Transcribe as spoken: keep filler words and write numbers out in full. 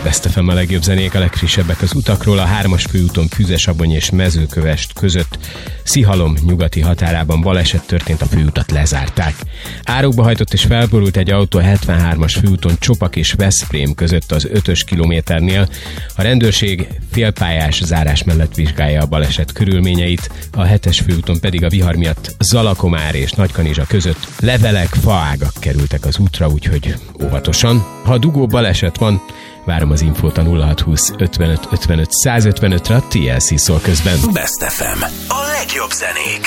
Best ef em a legjobb zenék, a legfrissebbek az utakról. A hármas főúton Füzesabony és Mezőkövesd között Szihalom nyugati határában baleset történt, a főutat lezárták. Árokba hajtott és felborult egy autó a hetvenhármas főúton Csopak és Veszprém között az ötös kilométernél. A rendőrség félpályás zárás mellett vizsgálja a baleset körülményeit, a hetes főúton pedig a vihar miatt Zalakomár és Nagykanizsa között levelek, faágak kerültek az útra, úgyhogy óvatosan. Ha dugó baleset van, várom az infót a nulla hat húsz ötvenöt ötvenöt százötvenötre, a té el cé szól közben. Best ef em, a legjobb zenék.